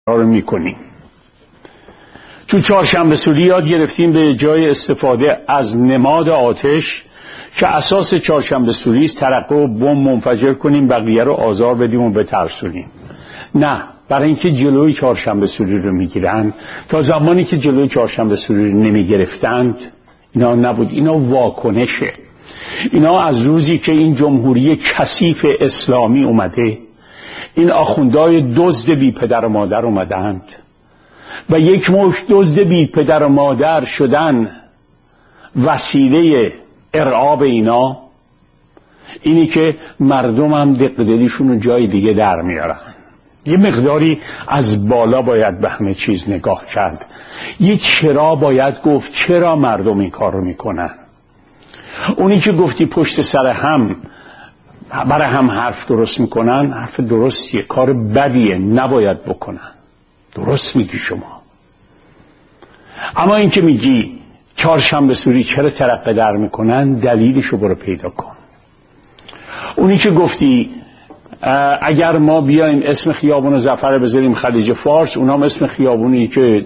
رو میکنیم. تو چهارشنبه سوری یاد گرفتیم به جای استفاده از نماد آتش که اساس چهارشنبه سوری است ترقه و بمب منفجر کنیم، بقیه رو آزار بدیم و بترسونیم. نه، برای اینکه جلوی چهارشنبه سوری رو میگیرن. تا زمانی که جلوی چهارشنبه سوری رو نمیگرفتند اینا نبود، اینا واکنشه. اینا از روزی که این جمهوری کثیف اسلامی اومده، این آخوندهای دزد بی پدر و مادر اومدند و یک مشت دزد بی پدر و مادر شدن وسیله ارعاب اینا، اینی که مردم هم دقدلیشون رو جای دیگه در میارن. یه مقداری از بالا باید به همه چیز نگاه کرد. یه چرا باید گفت چرا مردم این کار رو میکنن. اونی که گفتی پشت سر هم برای هم حرف درست میکنن، حرف درستیه، کار بدیه، نباید بکنن. درست میگی شما. اما این که میگی چهارشنبه سوری چرا ترقه در میکنن، دلیلشو برو پیدا کن. اونی که گفتی اگر ما بیایم اسم خیابون ظفر بذاریم خلیج فارس، اونام اسم خیابونی که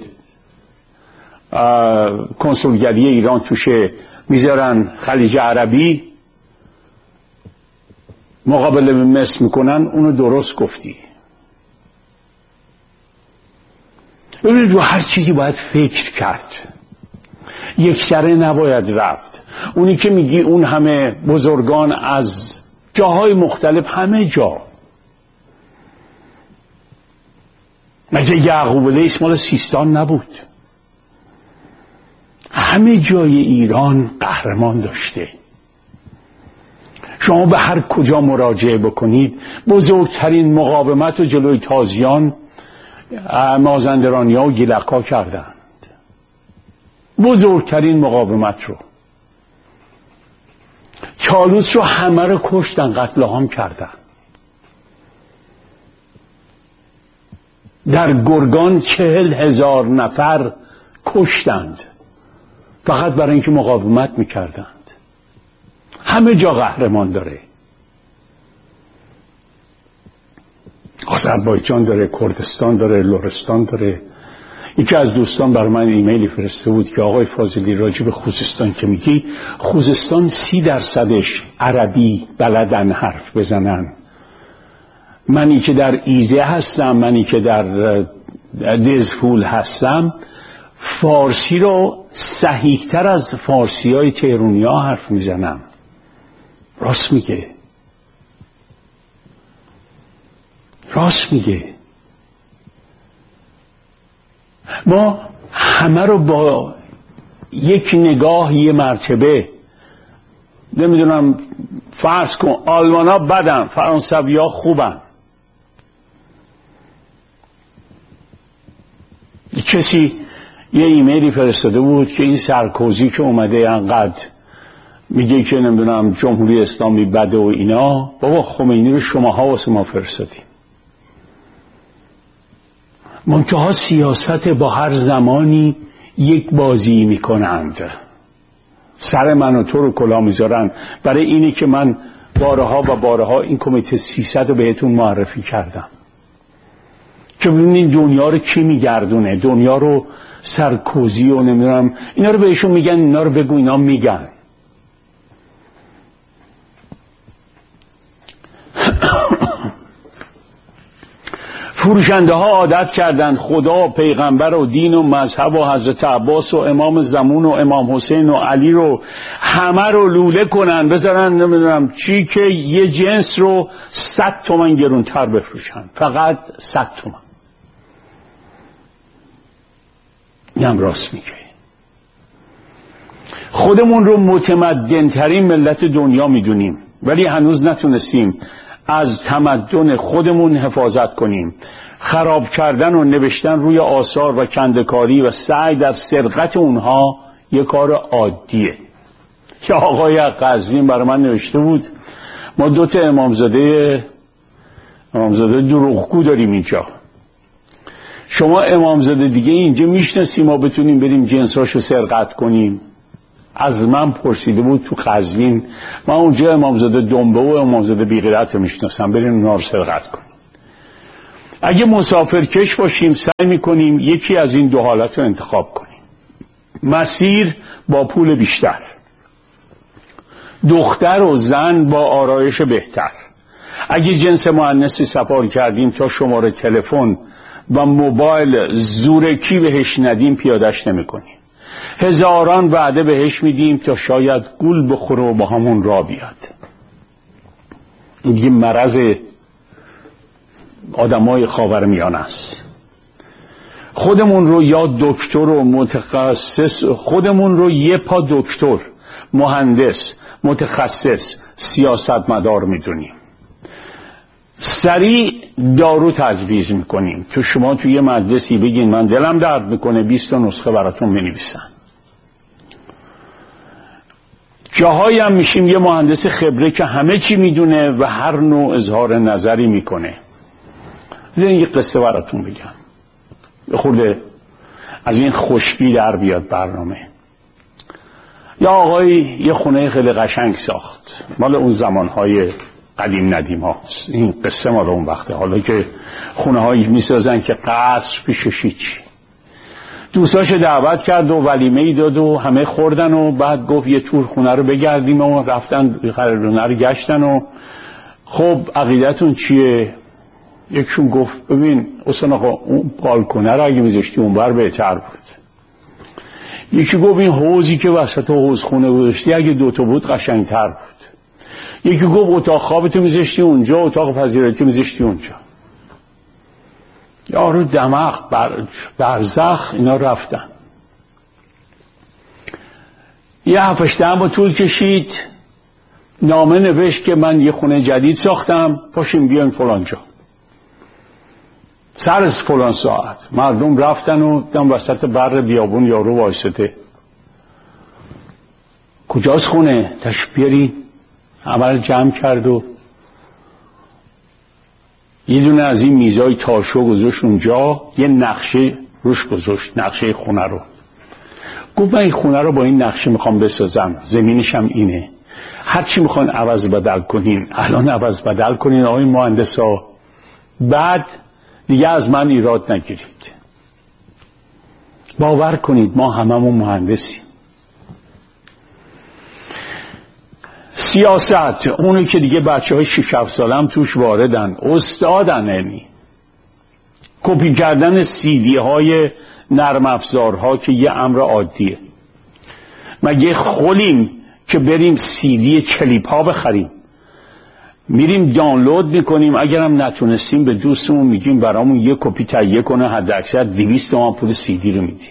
کنسولگری ایران توشه میذارن خلیج عربی، مقابله به مصر میکنن، اونو درست گفتی. ببینید رو هر چیزی باید فکر کرد، یک سره نباید رفت. اونی که میگی اون همه بزرگان از جاهای مختلف، همه جا، مگه یعقوب لیث مال سیستان نبود؟ همه جای ایران قهرمان داشته. شما به هر کجا مراجعه بکنید، بزرگترین مقاومت و جلوی تازیان مازندرانیا و گیلک‌ها کردند. بزرگترین مقاومت رو، چالوس رو همه رو کشتن، قتل عام کردن. در گرگان 40,000 نفر کشتند فقط برای اینکه مقاومت میکردند. همه جا قهرمان داره. آذربایجان داره، کردستان داره، لرستان داره. یکی از دوستان برای من ایمیلی فرسته بود که آقای فاضلی راجع به خوزستان که میگی، خوزستان 30% عربی بلدن حرف بزنن. منی که در ایزه هستم، منی که در دزفول هستم، فارسی رو صحیح‌تر از فارسی های تهرونی ها حرف میزنم. راست میگه، راست میگه. ما همه رو با یک نگاه یه مرتبه، نمیدونم، فرض کن آلمان ها بدن، فرانسوی ها خوبن. کسی یه ایمیلی فرستاده بود که این سرکوزی که اومده انقدر میگه که نمیدونم جمهوری اسلامی بده و اینا، بابا خمینی رو شماها واسه ما فرستادیم. منتها سیاست با هر زمانی یک بازی میکنند. سر من و تو رو کلا میذارن برای اینی که من بارها و بارها این کمیته 300 رو بهتون معرفی کردم که ببینید دنیا رو کی میگردونه. دنیا رو سرکوزی و نمیدونم اینا رو بهشون میگن، اینا رو بگو، اینا میگن. فروشنده ها عادت کردند خدا و پیغمبر و دین و مذهب و حضرت عباس و امام زمان و امام حسین و علی رو همه رو لوله کنن، بذارن نمیدونم چی، که یه جنس رو 100 تومن گرونتر بفروشن. فقط 100 تومن. اینم راست میگه. خودمون رو متمدن ترین ملت دنیا میدونیم، ولی هنوز نتونستیم از تمدن خودمون حفاظت کنیم. خراب کردن و نوشتن روی آثار و کندکاری و سعی در سرقت اونها یه کار عادیه. که آقای قزوین برای من نوشته بود ما 2 تا امامزاده دروغگو داریم اینجا. شما امامزاده دیگه اینجا میشناسی ما بتونیم بریم جنساشو سرقت کنیم؟ از من پرسیده بود تو قزوین، من اونجا امامزاده دنبه و امامزاده بیغیرت رو میشناسم، بریم اونا رو سرقت کنیم. اگه مسافرکش باشیم سعی میکنیم یکی از این دو حالت رو انتخاب کنیم: مسیر با پول بیشتر، دختر و زن با آرایش بهتر. اگه جنس مؤنثی سفر کردیم تا شماره تلفن و موبایل زورکی بهش ندیم پیادش نمیکنیم. هزاران وعده بهش میدیم تا شاید گول بخوره و با همون را بیاد. این مرض آدمای خاورمیانه است. خودمون رو یا دکتر و متخصص، خودمون رو یه پا دکتر، مهندس، متخصص، سیاستمدار میدونیم. سریع دارو تجویز میکنیم. تو شما توی یه مجلسی بگین من دلم درد میکنه 20 نسخه براتون مینویسن. جاهایی هم میشیم یه مهندس خبره که همه چی میدونه و هر نوع اظهار نظری میکنه. یه قصه براتون بگم خورده از این خشکی در بیاد برنامه. یا آقای یه خونه خیلی قشنگ ساخت، مال اون زمانهای قدیم ندیم هاست این قصه، مال اون وقته. حالا که خونه هایی میسازن که قصر پیشش هیچی. دوستاش دعوت کرد و ولیمه داد و همه خوردن و بعد گفت یه تور خونه رو بگردیم و رفتن خونه رو گشتن و خب عقیدتون چیه؟ یکشون گفت ببین اصلا آقا اون بالکنه رو اگه میذاشتی اون بر بهتر بود. یکی گفت این حوضی که وسط حوض خونه گذاشتی اگه دوتا بود قشنگتر بود. یکی گفت اتاق خوابتو میذاشتی اونجا، اتاق پذیراییتو میذاشتی اونجا. یارو دماغ برزخ اینا رفتن. یه 7-8 ماه طول کشید، نامه نوشت که من یه خونه جدید ساختم، پاشیم بیاین فلان جا. سر از فلان ساعت مردم رفتن و دم وسط بر بیابون یارو وایسته. کجاست خونه؟ تشریف بیارین. عمل جمع کرد و یه دونه از این میزای تاشو گذاشت اونجا، یه نقشه روش گذاشت، نقشه خونه رو. گفت من این خونه رو با این نقشه میخوام بسازم، زمینش هم اینه، هرچی میخوان عوض بدل کنین الان عوض بدل کنین آقای مهندسا، بعد دیگه از من ایراد نگیرید. باور کنید ما هممون مهندسیم. سیاست اونو که دیگه بچه های 6-7 سالم توش واردن، استادن. یعنی کپی کردن CD های نرم افزارها که یه امر عادیه. مگه خولیم که بریم CD کلیپ ها بخریم؟ میریم دانلود میکنیم، اگرم نتونستیم به دوستمون میگیم برامون یه کپی تهیه کنه، حد اکثر 200 تومان پول CD رو میدیم.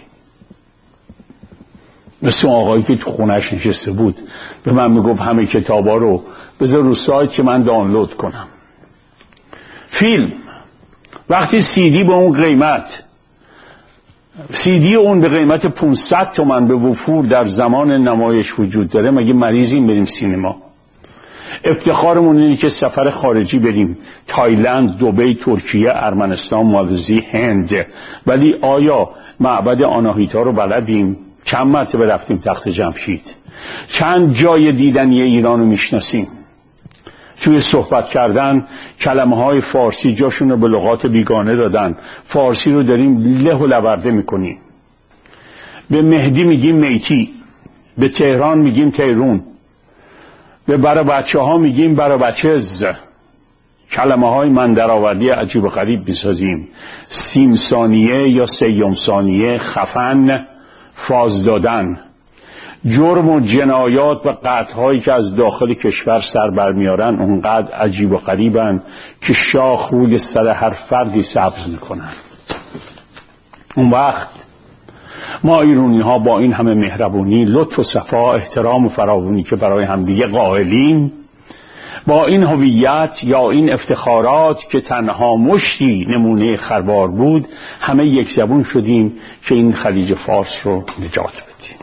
مثل آقایی که تو خونش نشسته بود به من میگفت همه کتابا رو بذار رو سایت که من دانلود کنم. فیلم وقتی CD به اون قیمت، CD اون به قیمت 500 تومان به وفور در زمان نمایش وجود داره، مگه مریضیم بریم سینما؟ افتخارمون اینه که سفر خارجی بریم، تایلند، دبی، ترکیه، ارمنستان، مالزی، هند. ولی آیا معبد آناهیتا رو بلدیم؟ چند مرتبه رفتیم تخت جمشید؟ چند جای دیدنی ایران رو میشناسیم؟ توی صحبت کردن کلمه های فارسی جاشون رو به لغات بیگانه دادن، فارسی رو داریم له و لورده میکنیم. به مهدی میگیم میتی، به تهران میگیم تهرون، به برای بچه ها میگیم برای بچه‌ز. کلمه های من درآوردی عجیب و غریب میسازیم. سیم ثانیه یا سیم ثانیه، خفن، فاز دادن. جرم و جنایات و قطعهایی که از داخل کشور سر برمیارن اونقدر عجیب و غریبن که شاخ روی سر هر فردی سبز میکنن. اون وقت ما ایرانی ها با این همه مهربونی، لطف و صفا، احترام و فراوانی که برای همدیگه قائلیم، با این هویت یا این افتخارات که تنها مشتی نمونه خروار بود، همه یک زبون شدیم که این خلیج فارس رو نجات بدیم.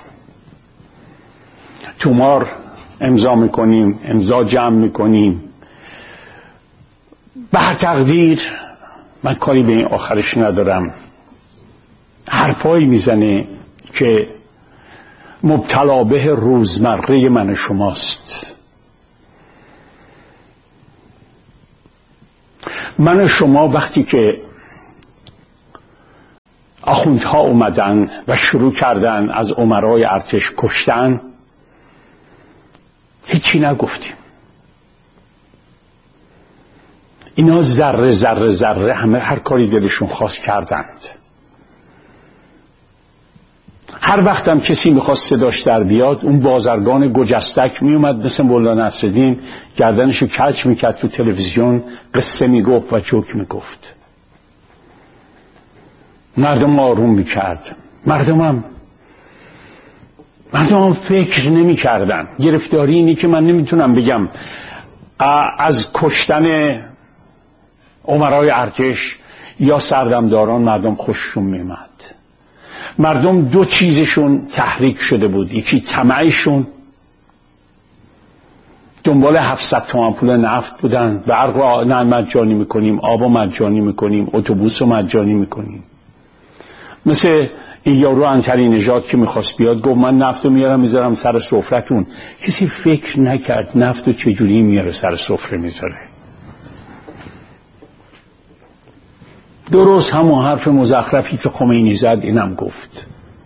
تومار امضا میکنیم، امضا جمع میکنیم. به هر تقدیر من کاری به این آخرش ندارم، حرفایی میزنه که مبتلا به روزمره من شماست. من و شما وقتی که آخوندها اومدن و شروع کردن از امرای ارتش کشتن، هیچی نگفتیم. اینا ذره ذره ذره همه هر کاری دلشون خواست کردند. هر وقتم کسی میخواست صداش در بیاد، اون بازرگان گجستک میومد مثل مولانا نصرالدین، گردنشو کج میکرد تو تلویزیون، قصه میگفت و جوک میگفت. مردم آروم میکرد. مردم هم فکر نمیکردن. گرفتاری اینی که من نمیتونم بگم از کشتن امرای ارتش یا سردمداران مردم خوششون میومد. مردم دو چیزشون تحریک شده بود. یکی طمعشون، دنبال 700 تومان پول نفت بودن، برق رو مجانی میکنیم، آب رو مجانی میکنیم، اتوبوس رو مجانی میکنیم. مثل این یارو عنتری نژاد که میخواست بیاد گفت من نفت رو میارم میذارم سر سفرتون. کسی فکر نکرد نفت رو چجوری میاره سر سفره میذاره. درست همون حرف مزخرفی که خمینی زد اینم گفت.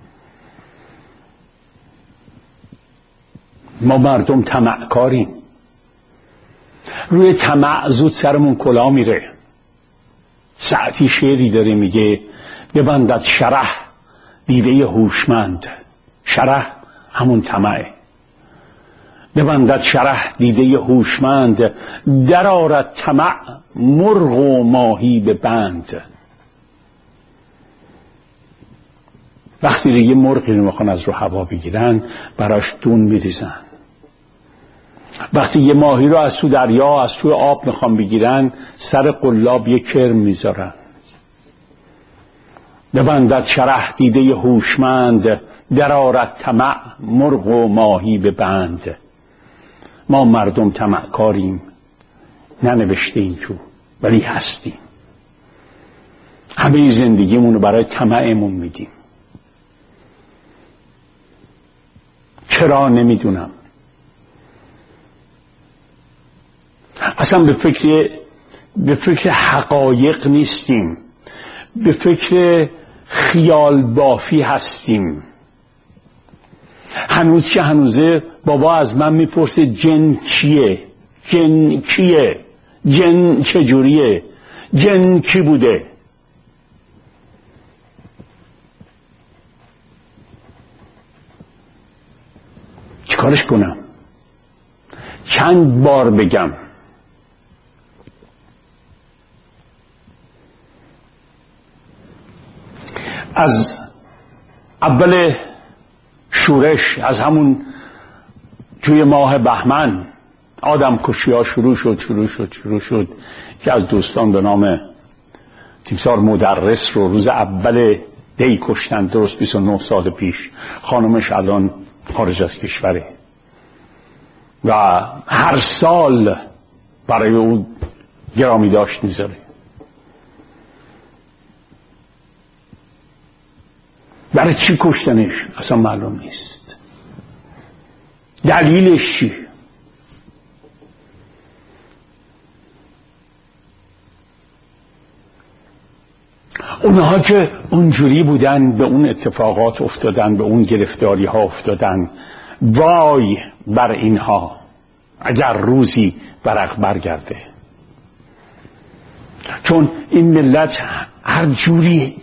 ما مردم طمعکاریم. روی طمع زود سرمون کلا میره. سعدی شعری داره میگه ببندد شرح دیده هوشمند. شرح همون طمعه. ببندد شرح دیده هوشمند، در آرد طمع مرغ و ماهی به بند. وقتی یه مرغی رو میخوان از رو هوا بگیرن براش دون میریزن. وقتی یه ماهی رو از تو دریا از تو آب میخوان بگیرن سر قلاب یه کرم میذارن. ببندد شرح دیده هوشمند، در آرد طمع مرغ و ماهی به بند. ما مردم طمعکاریم، ننوشته این تو ولی هستیم. همه زندگیمون رو برای طمعمون میدیم. چرا نمیدونم. اصلا به فکر حقایق نیستیم، به فکر خیال بافی هستیم. هنوز که هنوزه بابا از من میپرسه جن کیه؟ جن کیه؟ جن چجوریه؟ جن کی بوده؟ چیکارش کنم؟ چند بار بگم؟ از اول شورش، از همون توی ماه بهمن آدم کشی ها شروع شد که از دوستان به نام تیمسار مدرس رو روز اول دی کشتن، درست 29 سال پیش. خانمش الان خارج از کشوره و هر سال برای اون گرامی داشت میذاره. برای چی کشتنش اصلا معلوم نیست. دلیلش چی؟ اونها که اونجوری بودن به اون اتفاقات افتادن، به اون گرفتاری ها افتادن. وای بر اینها اگر روزی برق برگرده. چون این ملت هر جوری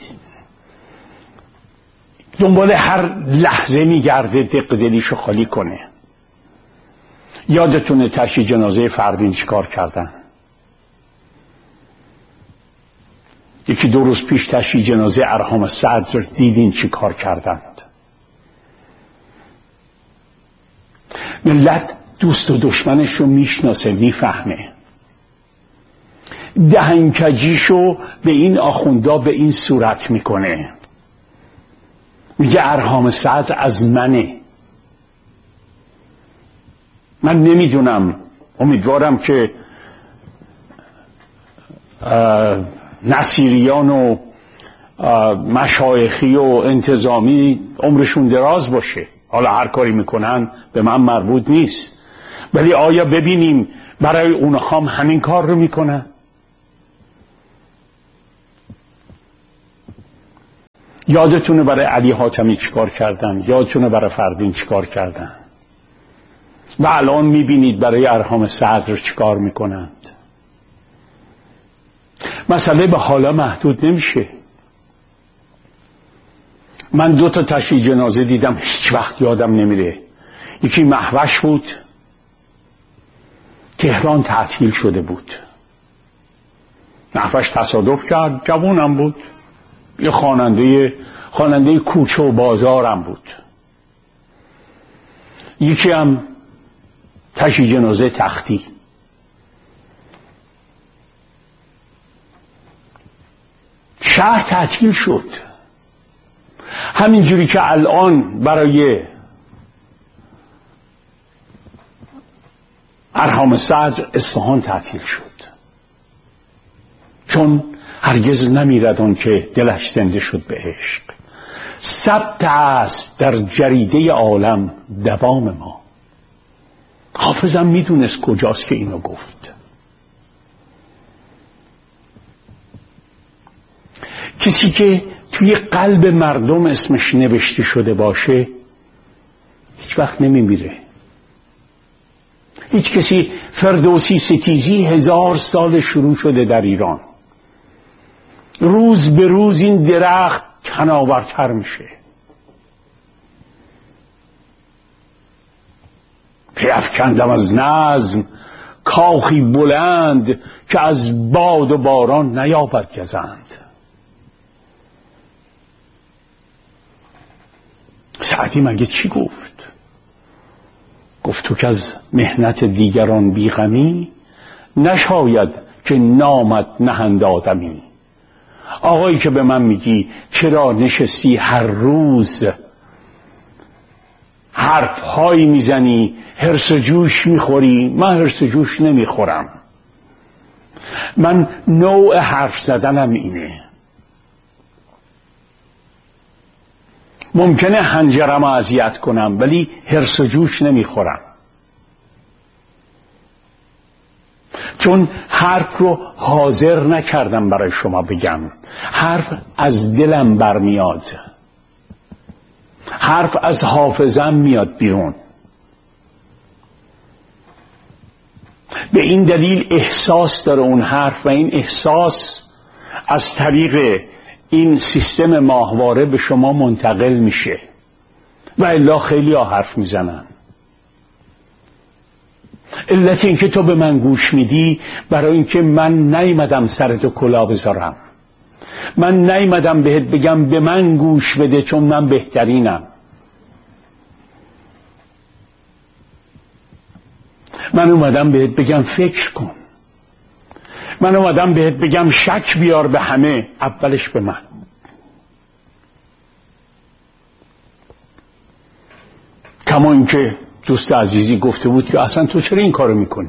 دنبال هر لحظه میگرده دق دلیشو خالی کنه. یادتونه تشییع جنازه فردین چیکار کردن؟ یکی 2 روز پیش تشییع جنازه ارحام صدر دیدین چیکار کردند. ملت دوست و دشمنش رو میشناسه، میفهمه. دهنکجیشو به این آخوندا به این صورت میکنه. میگه ارحام صدر از منه. من نمیدونم، امیدوارم که نصیریان و مشایخی و انتظامی عمرشون دراز باشه. حالا هر کاری میکنن به من مربوط نیست، ولی آیا ببینیم برای اونها هم همین کار رو میکنن؟ یادتونه برای علی حاتمی چیکار کردن، یادتونه برای فردین چیکار کردن، و الان میبینید برای ارحام صدر چیکار میکنند. مسئله به حالا محدود نمیشه. من 2 تا تشییع جنازه دیدم هیچ وقت یادم نمیره. یکی مهوش بود، تهران تعطیل شده بود، مهوش تصادف کرد، جوونم بود، یه خواننده کوچه و بازارم بود. یکی هم تشییع جنازه تختی. شهر تعطیل شد. همینجوری که الان برای ارحام صدر اصفهان تعطیل شد، چون هرگز نمیرد اون که دلش زنده شد به عشق. ثبت است در جریده عالم دوام ما. حافظم میدونست کجاست که اینو گفت. کسی که توی قلب مردم اسمش نوشته شده باشه هیچ وقت نمیمیره. هیچ کسی، فردوسی ستیزی 1000 سال شروع شده در ایران، روز به روز این درخت تناورتر میشه. پیفکندم از نظم کاخی بلند، که از باد و باران نیابد گزند. سعدی مگه چی گفت؟ گفت تو که از محنت دیگران بیغمی، نشاید که نامت نهند آدمی. آقایی که به من میگی چرا نشستی هر روز حرفهایی میزنی، هرس جوش میخوری، من هرس جوش نمیخورم. من نوع حرف زدنم اینه. ممکنه حنجرم اذیت کنم ولی هرس جوش نمیخورم، چون حرف رو حاضر نکردم برای شما بگم. حرف از دلم برمیاد، حرف از حافظم میاد بیرون. به این دلیل احساس داره اون حرف، و این احساس از طریق این سیستم ماهواره به شما منتقل میشه، و الا خیلی ها حرف میزنن. علت این که تو به من گوش میدی برای اینکه من نیومدم سرتو کلا بذارم، من نیومدم بهت بگم به من گوش بده چون من بهترینم. من اومدم بهت بگم فکر کن، من اومدم بهت بگم شک بیار به همه، اولش به من. کما اینکه دوست عزیزی گفته بود که اصلا تو چرا این کارو میکنی؟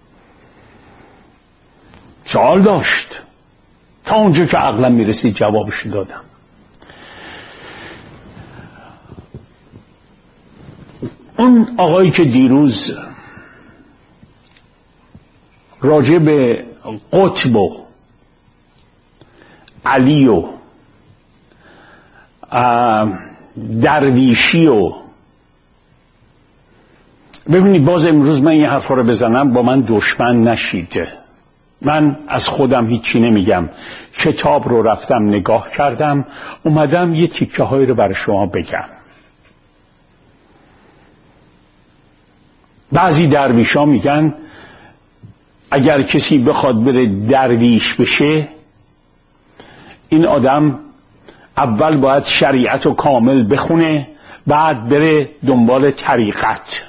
سوال داشت، تا اونجا که عقلم میرسید جوابش دادم. اون آقایی که دیروز راجع به قطب و علی و درویشی و، ببینید باز امروز من این حرفا رو بزنم با من دشمن نشید. من از خودم هیچی نمیگم، کتاب رو رفتم نگاه کردم، اومدم یه تیکه هایی رو برای شما بگم. بعضی درویشا میگن اگر کسی بخواد بره درویش بشه، این آدم اول باید شریعت رو کامل بخونه، بعد بره دنبال طریقت.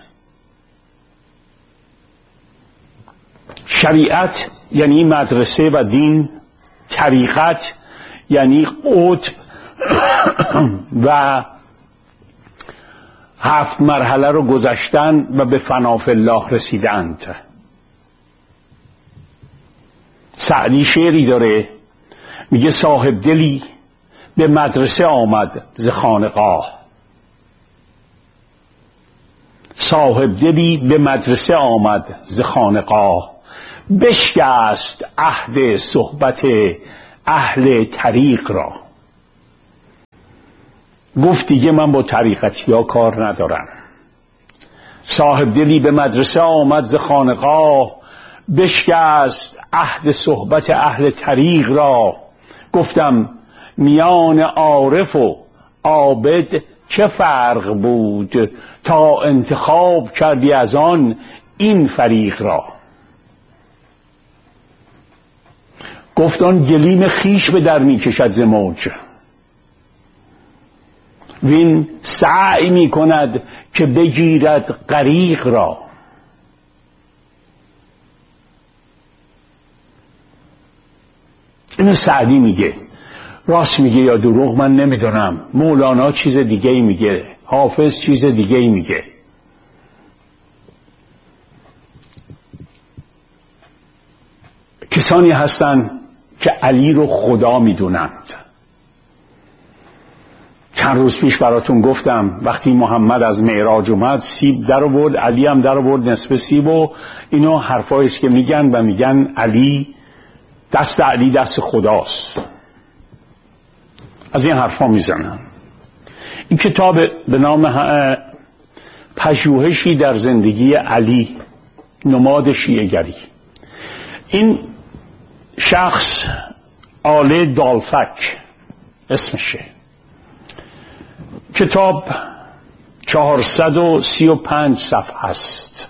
شریعت یعنی مدرسه و دین، طریقت یعنی قطب و 7 مرحله رو گذشتن و به فنا فی الله رسیدند. سعدی شعری داره میگه صاحب دلی به مدرسه آمد ز خانقاه، صاحب دلی به مدرسه آمد ز خانقاه، بشکست عهد صحبت اهل طریق را. گفت دیگه من با طریقتی ها کار ندارم. صاحب دلی به مدرسه آمد ز خانقاه، بشکست عهد صحبت اهل طریق را. گفتم میان عارف و عابد چه فرق بود، تا انتخاب کردی از آن این فریق را. گفت آن گلیم خیش به در می کشد ز موج، وین سعی می کند که بگیرد غریق را. اینو سعدی میگه. راست میگه یا دروغ من نمیدونم. مولانا چیز دیگه ای میگه، حافظ چیز دیگه ای میگه. کسانی هستن که علی رو خدا میدونند. چند روز پیش براتون گفتم وقتی محمد از معراج اومد سیب در آورد، علی هم در آورد نصف سیب، و اینو حرفایی است که میگن و میگن علی دست علی دست خداست. از این حرفا میزنن. این کتاب به نام پژوهشی در زندگی علی، نماد شیعه‌گری. این شخص آله دالفک اسمشه. کتاب 435 صفحه است.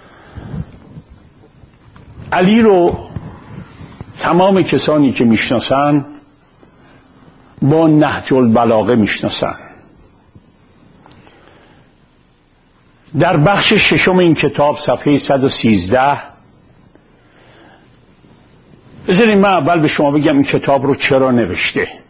علی رو تمام کسانی که میشناسن با نهج البلاغه میشناسن. در بخش ششم این کتاب صفحه 113 بذارید من اول به شما بگم این کتاب رو چرا نوشته.